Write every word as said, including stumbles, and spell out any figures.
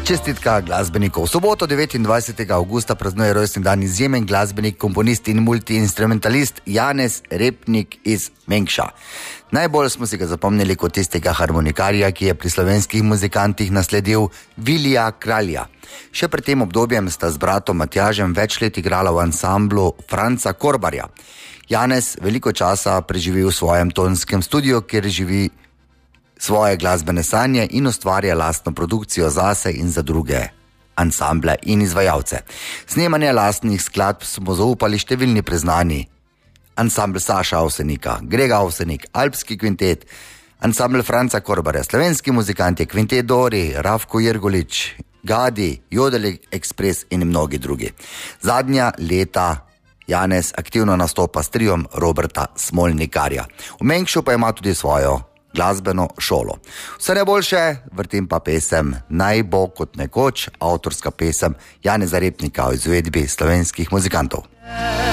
Čestitka glasbenikov. V soboto devetindvajsetega avgusta praznuje rojstni dan izjemen glasbenik, komponist in multiinstrumentalist Janez Repnik iz Mengša. Najbolj smo si ga zapomnili kot tistega harmonikarja, ki je pri slovenskih muzikantih nasledil Vilija Kralja. Še pred tem obdobjem sta z bratom Matjažem več let igrala v ansamblu Franca Korbarja. Janez veliko časa preživi v svojem tonskem studiu, kjer živi svoje glasbene sanje in ustvarja lastno produkcijo zase in za druge ansamble in izvajalce. Snemanje lastnih skladb smo zaupali številni priznani. Ansambl Saša Avsenika, Grega Avsenik, Alpski kvintet, ansambl Franca Korbarja, slovenski muzikanti, kvintet Dori, Rafko Jergolič, Gadi, Jodel Express in mnogi drugi. Zadnja leta Janez aktivno nastopa s triom Roberta Smolnikarja. V Mengšu pa ima tudi svojo glasbeno šolo. Vse najboljše, vrtim pa pesem Naj bo kot nekoč, avtorska pesem Janeza Repnika v izvedbi slovenskih muzikantov.